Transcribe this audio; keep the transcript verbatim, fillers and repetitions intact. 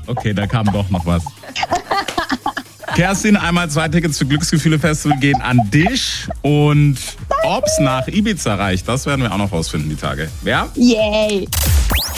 Okay, da kam doch noch was. Kerstin, einmal zwei Tickets für Glücksgefühle-Festival gehen an dich. Und ob's nach Ibiza reicht, das werden wir auch noch rausfinden, die Tage. Ja? Yay!